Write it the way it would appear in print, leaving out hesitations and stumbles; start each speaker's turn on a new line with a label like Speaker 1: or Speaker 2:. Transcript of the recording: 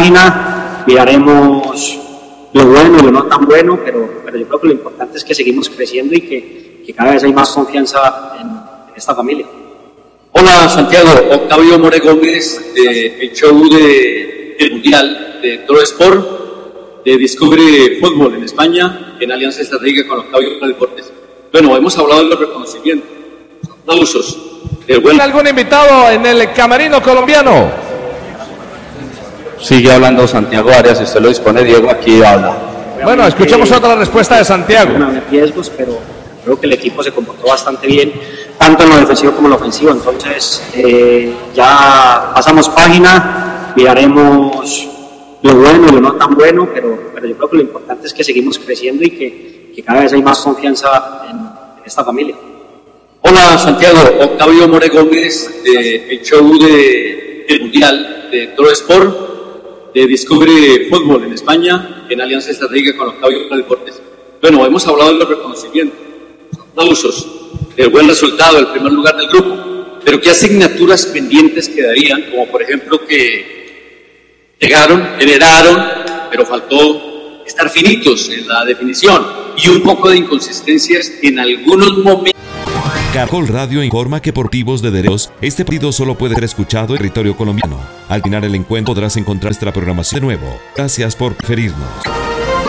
Speaker 1: página, miraremos lo bueno y lo no tan bueno, pero yo creo que lo importante es que seguimos creciendo y que cada vez hay más confianza en esta familia.
Speaker 2: Hola Santiago, Octavio More Gómez del show del Mundial de Toro Sport, de Discovery Fútbol en España, en alianza estratégica con Octavio Deportes. Bueno, hemos hablado de los reconocimientos, aplausos.
Speaker 3: ¿Algún invitado en el camerino colombiano?
Speaker 4: Sigue hablando Santiago Arias, si usted lo dispone, Diego aquí habla.
Speaker 3: Bueno, escuchemos otra respuesta de Santiago.
Speaker 1: No hay riesgos, pero creo que el equipo se comportó bastante bien, tanto en lo defensivo como en lo ofensivo. Entonces, ya pasamos página, miraremos lo bueno y lo no tan bueno, pero yo creo que lo importante es que seguimos creciendo y que cada vez hay más confianza en esta familia.
Speaker 2: Hola Santiago, Octavio More Gómez del show del Mundial de Toro Sport, de Discovery Fútbol en España, en alianza estratégica con Octavio Deportes. Bueno, hemos hablado de los reconocimientos, aplausos, del buen resultado, el primer lugar del grupo, pero ¿qué asignaturas pendientes quedarían? Como por ejemplo que llegaron, generaron, pero faltó estar finitos en la definición y un poco de inconsistencias en algunos momentos.
Speaker 5: Caracol Radio informa que por motivos de derechos, este partido solo puede ser escuchado en territorio colombiano. Al final el encuentro podrás encontrar nuestra programación de nuevo. Gracias por preferirnos.